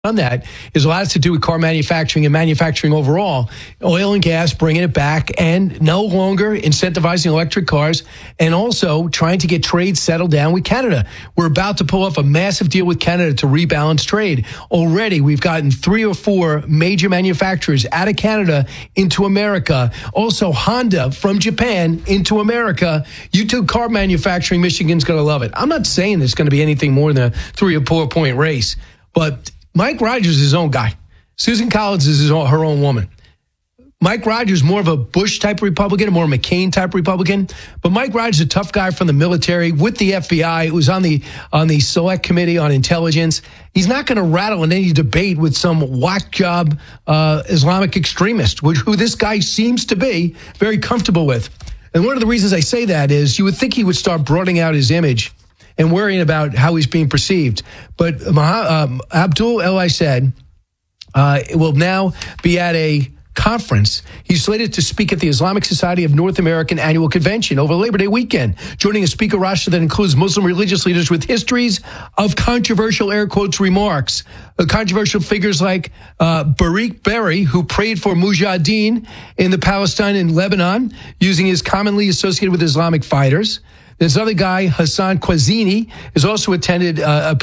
on that is a lot to do with car manufacturing and manufacturing overall, oil and gas, bringing it back and no longer incentivizing electric cars, and also trying to get trade settled down with Canada. We're about to pull off a massive deal with Canada to rebalance trade. Already, we've gotten 3 or 4 major manufacturers out of Canada into America. Also, Honda from Japan into America. You took car manufacturing, Michigan's going to love it. I'm not saying it's going to be anything more than a 3 or 4 point race, but Mike Rogers is his own guy. Susan Collins is her own woman. Mike Rogers more of a Bush-type Republican, more McCain-type Republican. But Mike Rogers is a tough guy from the military with the FBI. It was on the Select Committee on Intelligence. He's not going to rattle in any debate with some whack job Islamic extremist, who this guy seems to be very comfortable with. And one of the reasons I say that is you would think he would start broadening out his image and worrying about how he's being perceived. But Abdul El-Assad will now be at a conference. He's slated to speak at the Islamic Society of North American Annual Convention over Labor Day weekend, joining a speaker roster that includes Muslim religious leaders with histories of controversial, air quotes, remarks. Controversial figures like Barik Berry, who prayed for Mujahideen in the Palestine and Lebanon, using his commonly associated with Islamic fighters. There's another guy, Hassan Khwazini, is also appealing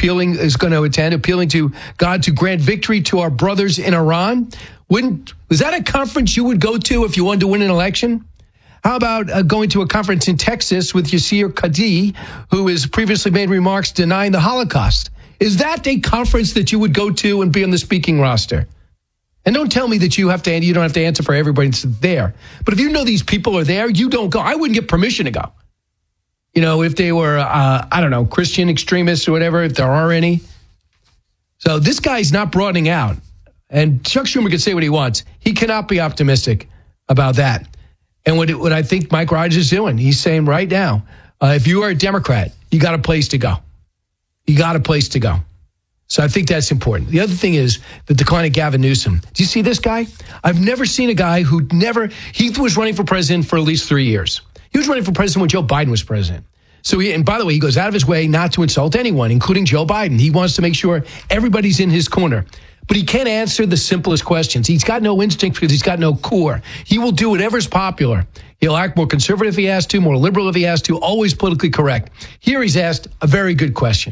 to God to grant victory to our brothers in Iran. Was that a conference you would go to if you wanted to win an election? How about going to a conference in Texas with Yasir Qadhi, who has previously made remarks denying the Holocaust? Is that a conference that you would go to and be on the speaking roster? And don't tell me that you don't have to answer for everybody that's there. But if you know these people are there, you don't go. I wouldn't get permission to go. You know, if they were, Christian extremists or whatever, if there are any. So this guy's not broadening out. And Chuck Schumer can say what he wants. He cannot be optimistic about that. And what I think Mike Rogers is doing, he's saying right now, if you are a Democrat, you got a place to go. You got a place to go. So I think that's important. The other thing is the decline of Gavin Newsom. Do you see this guy? I've never seen a guy he was running for president for at least 3 years. He was running for president when Joe Biden was president. So and by the way, he goes out of his way not to insult anyone, including Joe Biden. He wants to make sure everybody's in his corner. But he can't answer the simplest questions. He's got no instinct because he's got no core. He will do whatever's popular. He'll act more conservative if he has to, more liberal if he has to, always politically correct. Here he's asked a very good question.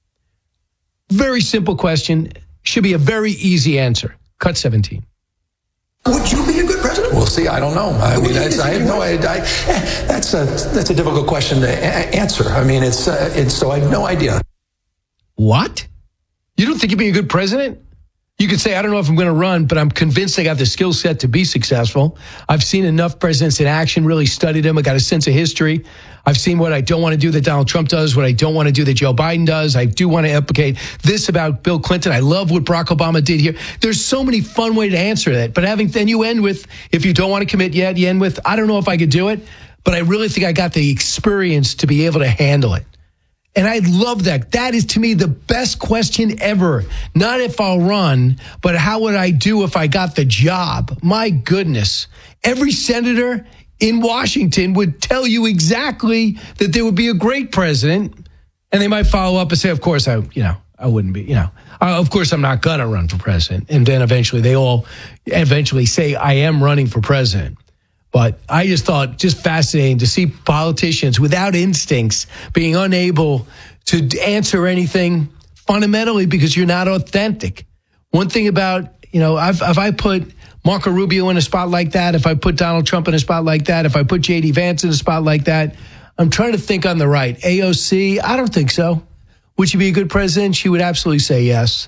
Very simple question. Should be a very easy answer. Cut 17. Would you be a good president? We'll see. I don't know. I mean, I have no idea. That's a difficult question to answer. I mean, so I have no idea. What? You don't think you'd be a good president? You could say, I don't know if I'm going to run, but I'm convinced I got the skill set to be successful. I've seen enough presidents in action, really studied them. I got a sense of history. I've seen what I don't want to do that Donald Trump does, what I don't want to do that Joe Biden does. I do want to implicate this about Bill Clinton. I love what Barack Obama did here. There's so many fun ways to answer that. But then you end with, if you don't want to commit yet, you end with, I don't know if I could do it, but I really think I got the experience to be able to handle it. And I love that. That is, to me, the best question ever. Not if I'll run, but how would I do if I got the job? My goodness. Every senator in Washington would tell you exactly that there would be a great president. And they might follow up and say, of course, I wouldn't be, of course, I'm not going to run for president. And then they all say, I am running for president. But I just thought just fascinating to see politicians without instincts being unable to answer anything fundamentally because you're not authentic. One thing about, if I put Marco Rubio in a spot like that, if I put Donald Trump in a spot like that, if I put J.D. Vance in a spot like that, I'm trying to think on the right. AOC, I don't think so. Would she be a good president? She would absolutely say yes.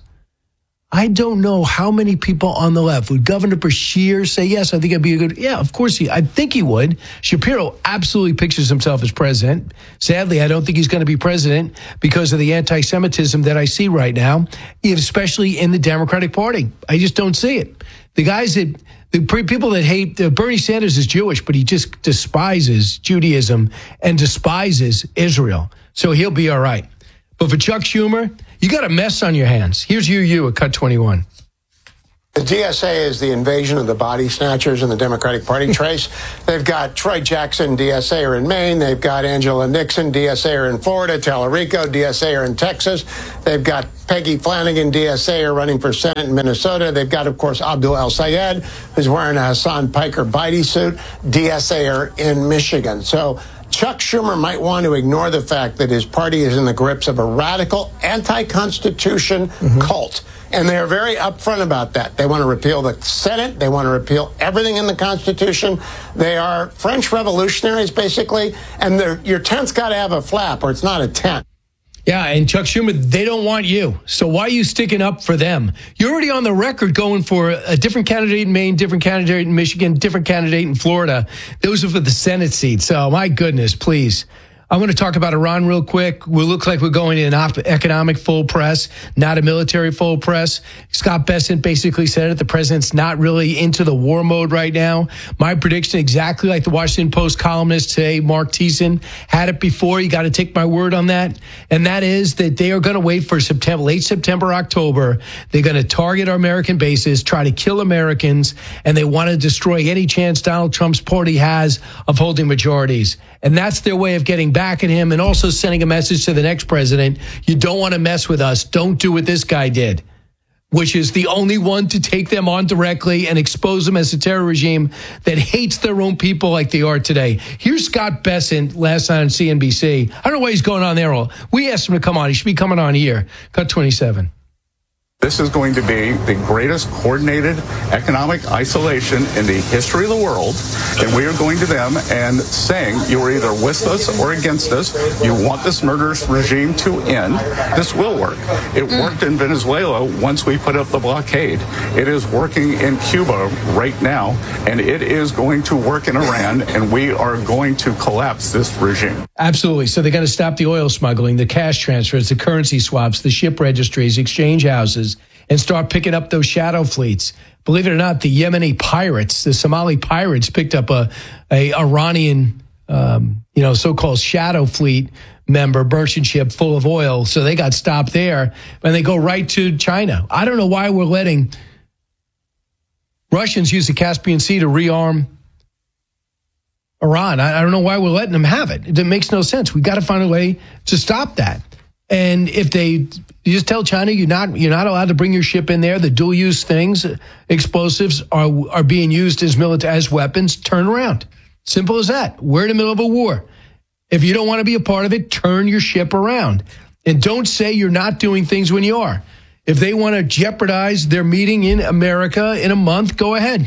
I don't know how many people on the left. Would Governor Beshear say, yes, I think I'd be a good... Yeah, of course I think he would. Shapiro absolutely pictures himself as president. Sadly, I don't think he's going to be president because of the anti-Semitism that I see right now, especially in the Democratic Party. I just don't see it. The people that hate... Bernie Sanders is Jewish, but he just despises Judaism and despises Israel. So he'll be all right. But for Chuck Schumer... You got a mess on your hands. Here's you at Cut 21. The DSA is the invasion of the body snatchers in the Democratic Party trace. They've got Troy Jackson, DSAer in Maine. They've got Angela Nixon, DSAer in Florida. Tallarico, DSAer in Texas. They've got Peggy Flanagan, DSAer running for Senate in Minnesota. They've got, of course, Abdul El Sayed, who's wearing a Hassan Piker Bidey suit, DSAer in Michigan. So Chuck Schumer might want to ignore the fact that his party is in the grips of a radical anti-Constitution cult. And they're very upfront about that. They want to repeal the Senate. They want to repeal everything in the Constitution. They are French revolutionaries, basically. And your tent's got to have a flap, or it's not a tent. Yeah, and Chuck Schumer, they don't want you. So why are you sticking up for them? You're already on the record going for a different candidate in Maine, different candidate in Michigan, different candidate in Florida. Those are for the Senate seats. So my goodness, please. I want to talk about Iran real quick. We look like we're going in an economic full press, not a military full press. Scott Bessent basically said it. The president's not really into the war mode right now. My prediction, exactly like the Washington Post columnist today, Mark Thiessen, had it before. You got to take my word on that. And that is that they are going to wait for late September, October. They're going to target our American bases, try to kill Americans, and they want to destroy any chance Donald Trump's party has of holding majorities. And that's their way of getting back at him and also sending a message to the next president. You don't want to mess with us. Don't do what this guy did, which is the only one to take them on directly and expose them as a terror regime that hates their own people like they are today. Here's Scott Bessent last night on CNBC. I don't know why he's going on there. We asked him to come on. He should be coming on here. Cut 27. This is going to be the greatest coordinated economic isolation in the history of the world. And we are going to them and saying, you are either with us or against us. You want this murderous regime to end. This will work. It worked in Venezuela once we put up the blockade. It is working in Cuba right now, and it is going to work in Iran, and we are going to collapse this regime. Absolutely. So they're going to stop the oil smuggling, the cash transfers, the currency swaps, the ship registries, exchange houses, and start picking up those shadow fleets. Believe it or not, the Yemeni pirates, the Somali pirates picked up a Iranian, so-called shadow fleet member, merchant ship full of oil. So they got stopped there, and they go right to China. I don't know why we're letting Russians use the Caspian Sea to rearm Iran. I don't know why we're letting them have it. It makes no sense. We got to find a way to stop that. And if you just tell China you're not allowed to bring your ship in there, the dual use things, explosives are being used as weapons, turn around. Simple as that. We're in the middle of a war. If you don't want to be a part of it, turn your ship around. And don't say you're not doing things when you are. If they want to jeopardize their meeting in America in a month, go ahead.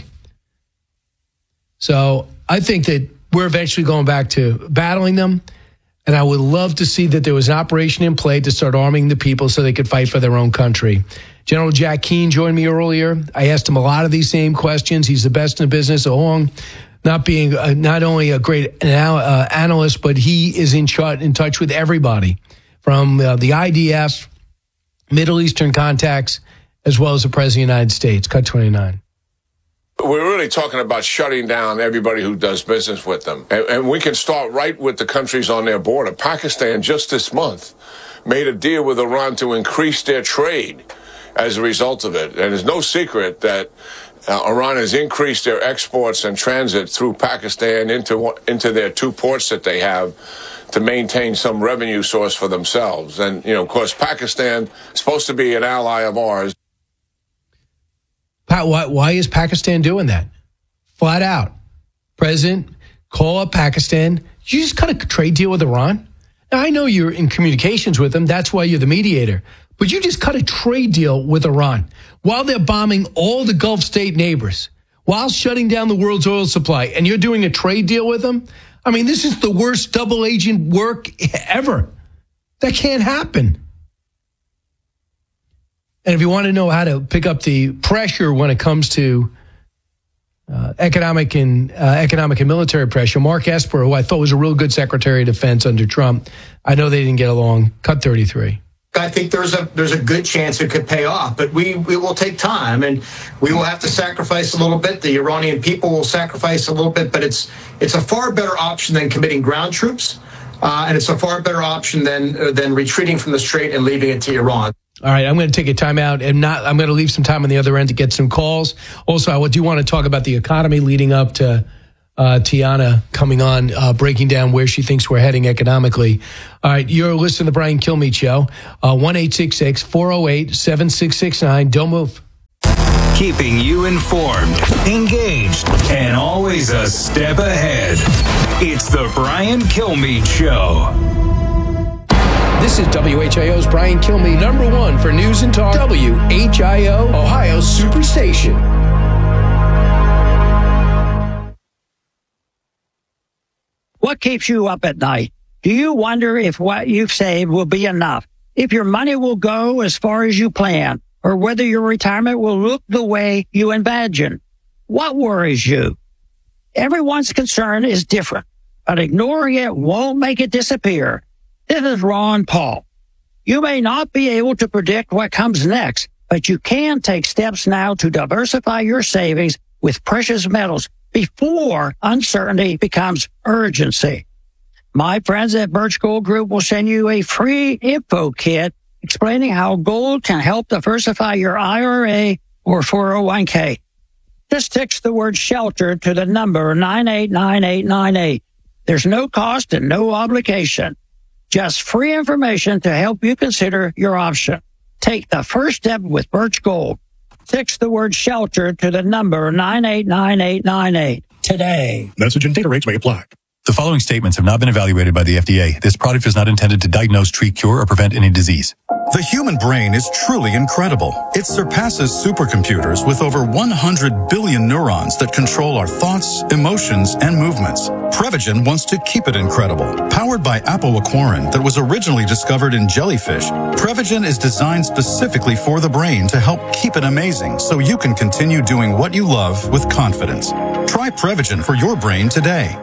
So I think that we're eventually going back to battling them. And I would love to see that there was an operation in play to start arming the people so they could fight for their own country. General Jack Keane joined me earlier. I asked him a lot of these same questions. He's the best in the business along, not being not only a great analyst, but he is in touch with everybody from the IDF, Middle Eastern contacts, as well as the President of the United States. Cut 29. We're really talking about shutting down everybody who does business with them. And we can start right with the countries on their border. Pakistan just this month made a deal with Iran to increase their trade as a result of it. And it's no secret that Iran has increased their exports and transit through Pakistan into their two ports that they have to maintain some revenue source for themselves. And, of course, Pakistan is supposed to be an ally of ours. Why is Pakistan doing that? Flat out. President, call up Pakistan. You just cut a trade deal with Iran? Now, I know you're in communications with them. That's why you're the mediator. But you just cut a trade deal with Iran while they're bombing all the Gulf state neighbors, while shutting down the world's oil supply, and you're doing a trade deal with them? I mean, this is the worst double agent work ever. That can't happen. And if you want to know how to pick up the pressure when it comes to economic and military pressure, Mark Esper, who I thought was a real good Secretary of Defense under Trump, I know they didn't get along. Cut 33. I think there's a good chance it could pay off, but we will take time, and we will have to sacrifice a little bit. The Iranian people will sacrifice a little bit, but it's a far better option than committing ground troops, and it's a far better option than retreating from the strait and leaving it to Iran. All right, I'm going to take a time out and I'm going to leave some time on the other end to get some calls. Also, I do want to talk about the economy leading up to Tiana coming on, breaking down where she thinks we're heading economically. All right, you're listening to the Brian Kilmeade Show, 1-866-408-7669. Don't move. Keeping you informed, engaged, and always a step ahead. It's the Brian Kilmeade Show. This is WHIO's Brian Kilmeade, number one for news and talk. WHIO, Ohio's Superstation. What keeps you up at night? Do you wonder if what you've saved will be enough? If your money will go as far as you plan? Or whether your retirement will look the way you imagine? What worries you? Everyone's concern is different, but ignoring it won't make it disappear. This is Ron Paul. You may not be able to predict what comes next, but you can take steps now to diversify your savings with precious metals before uncertainty becomes urgency. My friends at Birch Gold Group will send you a free info kit explaining how gold can help diversify your IRA or 401k. Just text the word shelter to the number 989898. There's no cost and no obligation. Just free information to help you consider your option. Take the first step with Birch Gold. Text the word shelter to the number 989898 today. Message and data rates may apply. The following statements have not been evaluated by the FDA. This product is not intended to diagnose, treat, cure, or prevent any disease. The human brain is truly incredible. It surpasses supercomputers with over 100 billion neurons that control our thoughts, emotions, and movements. Prevagen wants to keep it incredible. Powered by apoaquarin that was originally discovered in jellyfish, Prevagen is designed specifically for the brain to help keep it amazing so you can continue doing what you love with confidence. Try Prevagen for your brain today.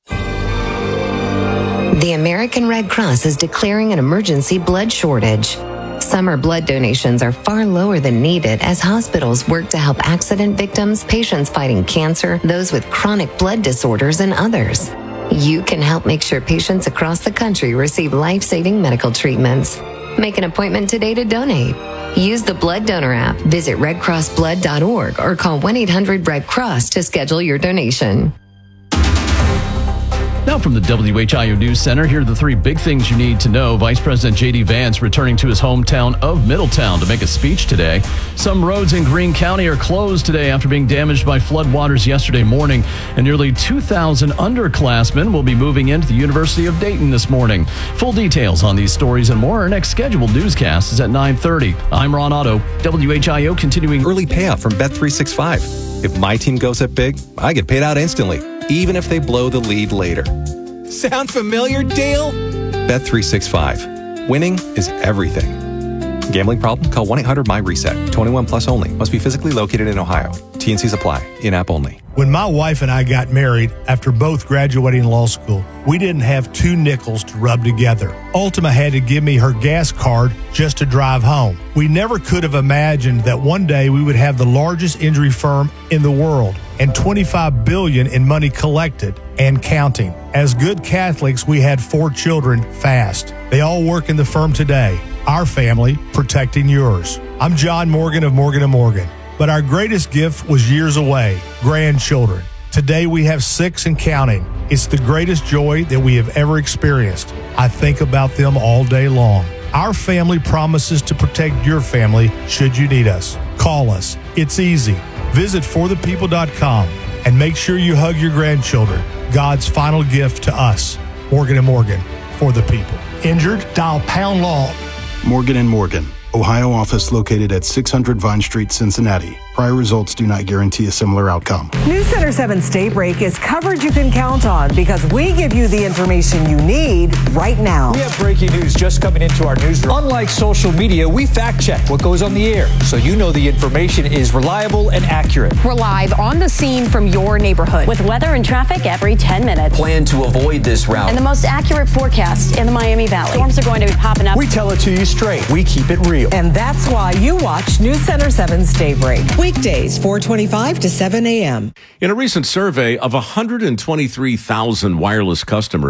The American Red Cross is declaring an emergency blood shortage. Summer blood donations are far lower than needed as hospitals work to help accident victims, patients fighting cancer, those with chronic blood disorders, and others. You can help make sure patients across the country receive life-saving medical treatments. Make an appointment today to donate. Use the Blood Donor app, visit redcrossblood.org, or call 1-800-RED-CROSS to schedule your donation. Now from the WHIO News Center, here are the three big things you need to know. Vice President J.D. Vance returning to his hometown of Middletown to make a speech today. Some roads in Greene County are closed today after being damaged by floodwaters yesterday morning. And nearly 2,000 underclassmen will be moving into the University of Dayton this morning. Full details on these stories and more. Our next scheduled newscast is at 9:30. I'm Ron Otto, WHIO continuing. Early payout from Bet365. If my team goes up big, I get paid out instantly, even if they blow the lead later. Sound familiar, Dale? Bet365. Winning is everything. Gambling problem? Call 1-800-MY-RESET. 21 plus only. Must be physically located in Ohio. T&Cs apply. In-app only. When my wife and I got married, after both graduating law school, we didn't have two nickels to rub together. Ultima had to give me her gas card just to drive home. We never could have imagined that one day we would have the largest injury firm in the world and $25 billion in money collected and counting. As good Catholics, we had 4 children fast. They all work in the firm today. Our family protecting yours. I'm John Morgan of Morgan & Morgan. But our greatest gift was years away, grandchildren. Today we have 6 and counting. It's the greatest joy that we have ever experienced. I think about them all day long. Our family promises to protect your family should you need us. Call us. It's easy. Visit forthepeople.com and make sure you hug your grandchildren. God's final gift to us. Morgan & Morgan, for the people. Injured? Dial pound law. Morgan & Morgan, Ohio office located at 600 Vine Street, Cincinnati. Prior results do not guarantee a similar outcome. News Center 7's Daybreak is coverage you can count on because we give you the information you need right now. We have breaking news just coming into our newsroom. Unlike social media, we fact check what goes on the air so you know the information is reliable and accurate. We're live on the scene from your neighborhood with weather and traffic every 10 minutes. Plan to avoid this route. And the most accurate forecast in the Miami Valley. Storms are going to be popping up. We tell it to you straight. We keep it real. And that's why you watch News Center 7's Daybreak. Weekdays, 4:25 to 7 a.m. In a recent survey of 123,000 wireless customers,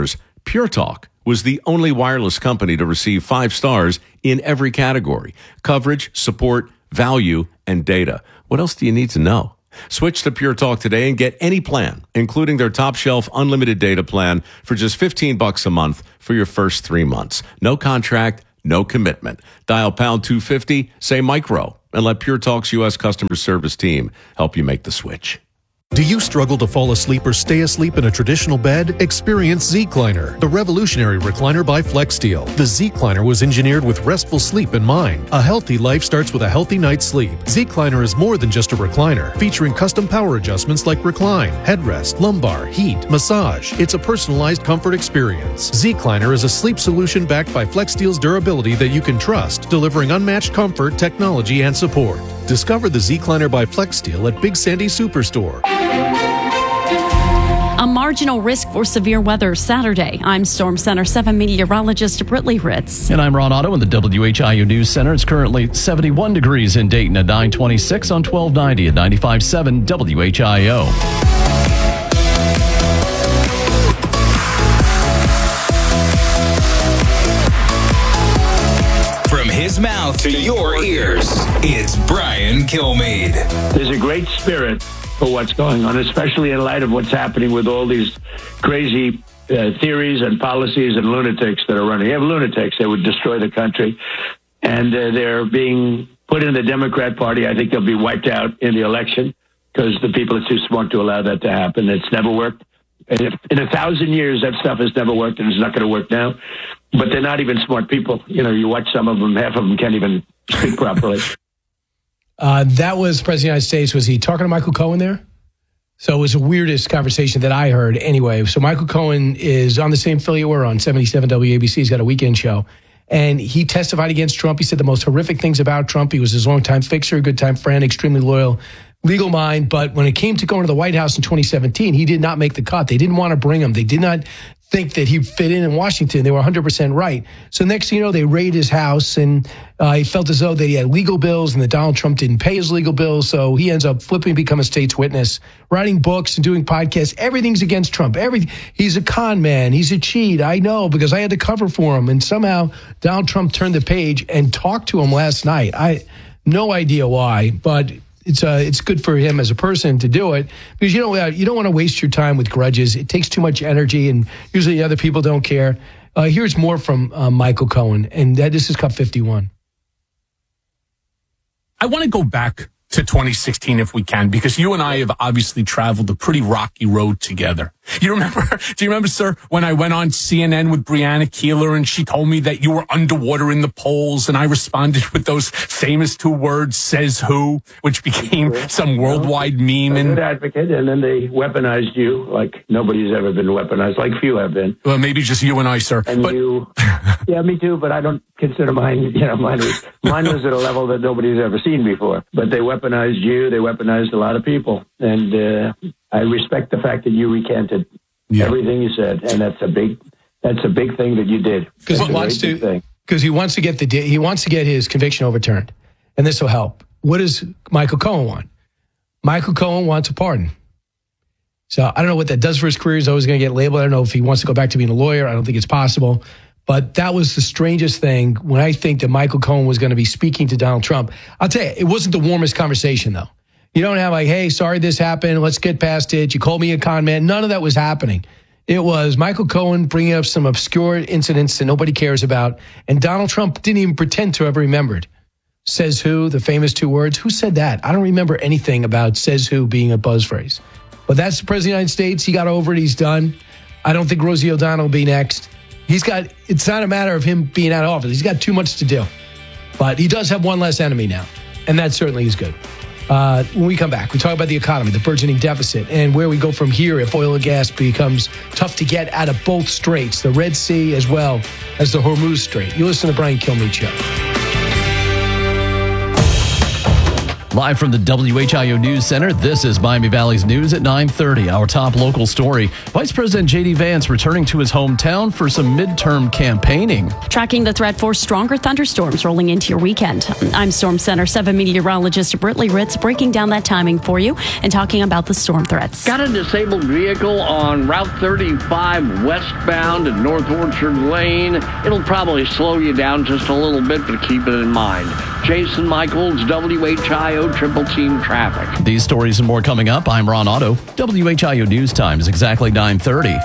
Pure Talk was the only wireless company to receive 5 stars in every category: coverage, support, value, and data. What else do you need to know? Switch to Pure Talk today and get any plan, including their top shelf unlimited data plan, for just $15 a month for your first 3 months. No contract, no commitment. Dial pound 250, say micro, and let Pure Talk's U.S. customer service team help you make the switch. Do you struggle to fall asleep or stay asleep in a traditional bed? Experience Z-Cliner, the revolutionary recliner by FlexSteel. The Z-Cliner was engineered with restful sleep in mind. A healthy life starts with a healthy night's sleep. Z-Cliner is more than just a recliner, featuring custom power adjustments like recline, headrest, lumbar, heat, massage. It's a personalized comfort experience. Z-Cliner is a sleep solution backed by FlexSteel's durability that you can trust, delivering unmatched comfort, technology, and support. Discover the Z-Cliner by FlexSteel at Big Sandy Superstore. A marginal risk for severe weather Saturday. I'm Storm Center 7 meteorologist Britley Ritz. And I'm Ron Otto in the WHIO News Center. It's currently 71 degrees in Dayton at 926 on 1290 at 95.7 WHIO. From his mouth to your ears, it's Brian Kilmeade. There's a great spirit for what's going on, especially in light of what's happening with all these crazy theories and policies and lunatics that are running. You have lunatics that would destroy the country, and they're being put in the Democrat Party. I think they'll be wiped out in the election because the people are too smart to allow that to happen. It's never worked. In 1,000 years, that stuff has never worked, and it's not going to work now. But they're not even smart people. You know, you watch some of them, half of them can't even speak properly. That was the President of the United States. Was he talking to Michael Cohen there? So it was the weirdest conversation that I heard anyway. So Michael Cohen is on the same affiliate we're on, 77 WABC. He's got a weekend show. And he testified against Trump. He said the most horrific things about Trump. He was his longtime fixer, good time friend, extremely loyal, legal mind. But when it came to going to the White House in 2017, he did not make the cut. They didn't want to bring him. They did not think that he fit in Washington. They were 100% right. So next thing you know, they raid his house, and he felt as though that he had legal bills and that Donald Trump didn't pay his legal bills. So he ends up flipping, become a state's witness, writing books and doing podcasts. Everything's against Trump. He's a con man. He's a cheat. I know, because I had to cover for him. And somehow Donald Trump turned the page and talked to him last night. No idea why, but it's good for him as a person to do it, because you don't want to waste your time with grudges. It takes too much energy, and usually other people don't care. Here's more from Michael Cohen, and this is Cup 51. I want to go back to 2016 if we can, because you and I have obviously traveled a pretty rocky road together. Do you remember, sir, when I went on CNN with Breonna Keeler and she told me that you were underwater in the polls, and I responded with those famous 2 words, says who, which became some worldwide meme. A good advocate, and then they weaponized you like nobody's ever been weaponized, like few have been. Well, maybe just you and I, sir. And yeah, me too, but I don't consider mine, mine was at a level that nobody's ever seen before. But they weaponized you, they weaponized a lot of people, and I respect the fact that you recanted everything you said, and that's a big thing that you did. Because he wants to get his conviction overturned, and this will help. What does Michael Cohen want? Michael Cohen wants a pardon. So I don't know what that does for his career. He's always going to get labeled. I don't know if he wants to go back to being a lawyer. I don't think it's possible. But that was the strangest thing when I think that Michael Cohen was going to be speaking to Donald Trump. I'll tell you, it wasn't the warmest conversation, though. You don't have like, hey, sorry this happened, let's get past it. You called me a con man. None of that was happening. It was Michael Cohen bringing up some obscure incidents that nobody cares about. And Donald Trump didn't even pretend to have remembered. Says who, the famous 2 words. Who said that? I don't remember anything about says who being a buzz phrase. But that's the President of the United States. He got over it. He's done. I don't think Rosie O'Donnell will be next. It's not a matter of him being out of office. He's got too much to do. But he does have one less enemy now. And that certainly is good. When we come back, we talk about the economy, the burgeoning deficit, and where we go from here if oil and gas becomes tough to get out of both straits, the Red Sea as well as the Hormuz Strait. You listen to the Brian Kilmeade Show. Live from the WHIO News Center, this is Miami Valley's News at 9:30. Our top local story, Vice President J.D. Vance returning to his hometown for some midterm campaigning. Tracking the threat for stronger thunderstorms rolling into your weekend. I'm Storm Center 7 meteorologist Britley Ritz breaking down that timing for you and talking about the storm threats. Got a disabled vehicle on Route 35 westbound at North Orchard Lane. It'll probably slow you down just a little bit, but keep it in mind. Jason Michaels, WHIO Triple Team Traffic. These stories and more coming up. I'm Ron Otto. WHIO News Time is exactly 9:30.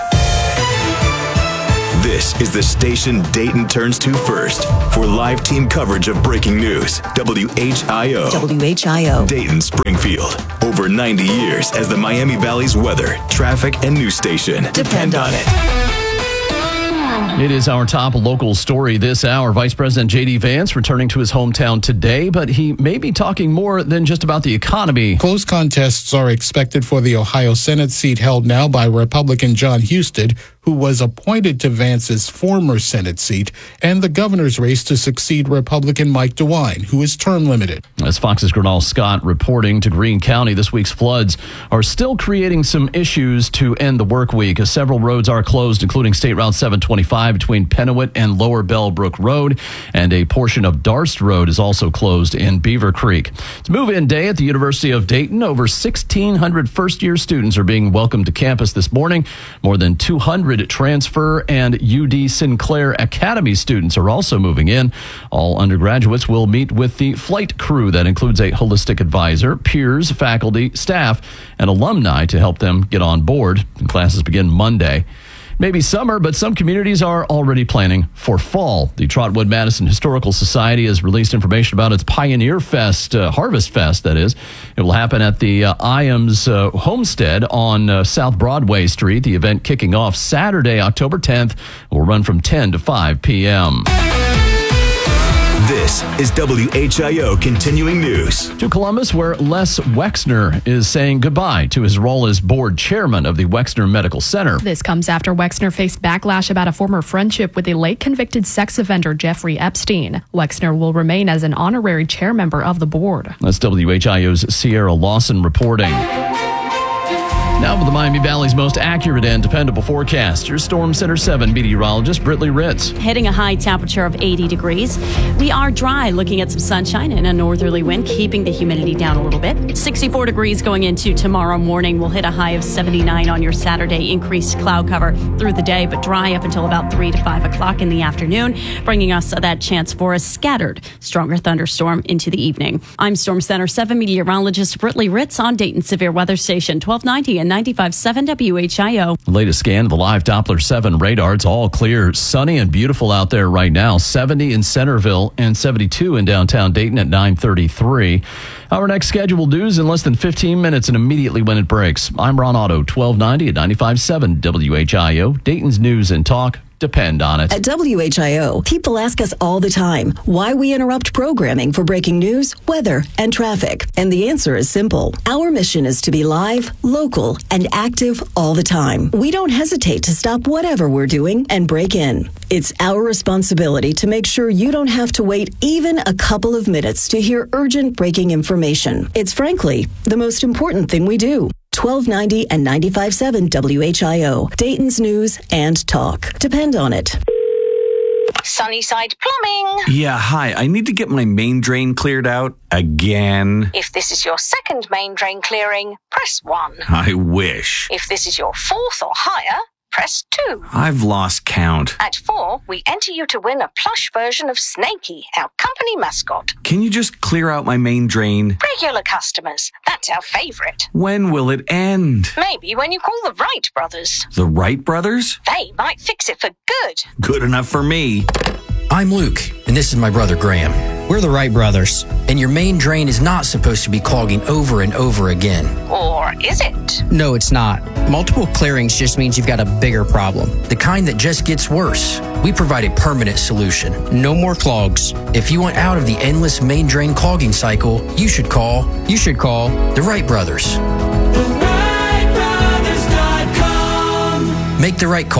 This is the station Dayton turns to first for live team coverage of breaking news. WHIO. WHIO. Dayton Springfield. Over 90 years as the Miami Valley's weather, traffic, and news station. Depend on it. It is our top local story this hour. Vice President J.D. Vance returning to his hometown today, but he may be talking more than just about the economy. Close contests are expected for the Ohio Senate seat held now by Republican John Husted, who was appointed to Vance's former Senate seat, and the governor's race to succeed Republican Mike DeWine, who is term limited. As Fox's Gernal Scott reporting to Greene County, this week's floods are still creating some issues to end the work week, as several roads are closed, including State Route 725 between Pennewitt and Lower Bellbrook Road, and a portion of Darst Road is also closed in Beaver Creek. It's move-in day at the University of Dayton. Over 1,600 first-year students are being welcomed to campus this morning. More than 200 transfer and UD Sinclair Academy students are also moving in. All undergraduates will meet with the flight crew that includes a holistic advisor, peers, faculty, staff, and alumni to help them get on board. And classes begin Monday. Maybe summer, but some communities are already planning for fall. The Trotwood Madison Historical Society has released information about its Pioneer Fest, Harvest Fest, that is. It will happen at the Iams Homestead on South Broadway Street. The event kicking off Saturday, October 10th, will run from 10 to 5 p.m. This is WHIO Continuing News. To Columbus, where Les Wexner is saying goodbye to his role as board chairman of the Wexner Medical Center. This comes after Wexner faced backlash about a former friendship with the late convicted sex offender Jeffrey Epstein. Wexner will remain as an honorary chair member of the board. That's WHIO's Sierra Lawson reporting. Now for the Miami Valley's most accurate and dependable forecast, your Storm Center 7 meteorologist, Britley Ritz. Hitting a high temperature of 80 degrees. We are dry, looking at some sunshine and a northerly wind, keeping the humidity down a little bit. 64 degrees going into tomorrow morning. We'll hit a high of 79 on your Saturday. Increased cloud cover through the day, but dry up until about 3 to 5 o'clock in the afternoon, bringing us that chance for a scattered, stronger thunderstorm into the evening. I'm Storm Center 7 meteorologist Britley Ritz on Dayton Severe Weather Station 1290 and 95.7 WHIO. Latest scan of the live Doppler 7 radar. It's all clear. Sunny and beautiful out there right now. 70 in Centerville and 72 in downtown Dayton at 9:33. Our next scheduled news in less than 15 minutes and immediately when it breaks. I'm Ron Otto, 1290 at 95.7 WHIO. Dayton's News and Talk. Depend on it. At WHIO, people ask us all the time why we interrupt programming for breaking news, weather, and traffic. And the answer is simple. Our mission is to be live, local, and active all the time. We don't hesitate to stop whatever we're doing and break in. It's our responsibility to make sure you don't have to wait even a couple of minutes to hear urgent breaking information. It's frankly the most important thing we do. 1290 and 95.7 WHIO, Dayton's News and Talk. Depend on it. Sunnyside Plumbing. Yeah, hi. I need to get my main drain cleared out again. If this is your second main drain clearing, press 1. I wish. If this is your fourth or higher, press 2. I've lost count. At 4, we enter you to win a plush version of Snakey, our company mascot. Can you just clear out my main drain? Regular customers, that's our favorite. When will it end? Maybe when you call the Wright brothers. The Wright brothers? They might fix it for good. Good enough for me. I'm Luke, and this is my brother Graham. We're the Wright brothers, and your main drain is not supposed to be clogging over and over again. Or is it? No, it's not. Multiple clearings just means you've got a bigger problem, the kind that just gets worse. We provide a permanent solution. No more clogs. If you want out of the endless main drain clogging cycle, you should call the Wright brothers. TheWrightBrothers.com. Make the right call.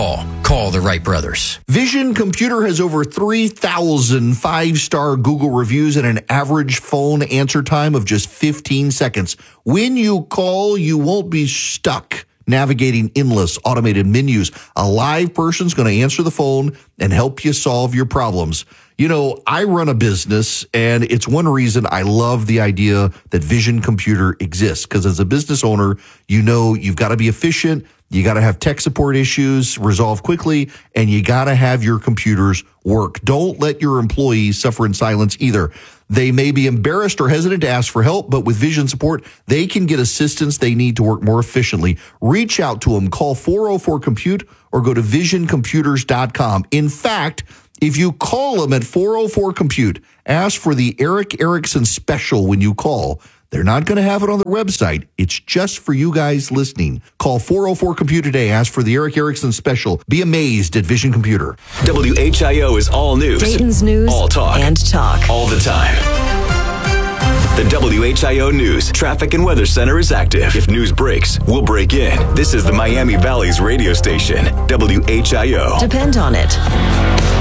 Call the Wright brothers. Vision Computer has over 3,000 five-star Google reviews and an average phone answer time of just 15 seconds. When you call, you won't be stuck navigating endless automated menus. A live person's going to answer the phone and help you solve your problems. You know, I run a business, and it's one reason I love the idea that Vision Computer exists, because as a business owner, you know you've got to be efficient, you got to have tech support issues resolved quickly, and you got to have your computers work. Don't let your employees suffer in silence either. They may be embarrassed or hesitant to ask for help, but with Vision support, they can get assistance they need to work more efficiently. Reach out to them. Call 404-COMPUTE or go to visioncomputers.com. In fact, if you call them at 404-COMPUTE, ask for the Eric Erickson special when you call. They're not going to have it on their website. It's just for you guys listening. Call 404-COMPUTE today. Ask for the Eric Erickson special. Be amazed at Vision Computer. WHIO is all news. Dayton's news. All talk. And talk. All the time. The WHIO News Traffic and Weather Center is active. If news breaks, we'll break in. This is the Miami Valley's radio station, WHIO. Depend on it.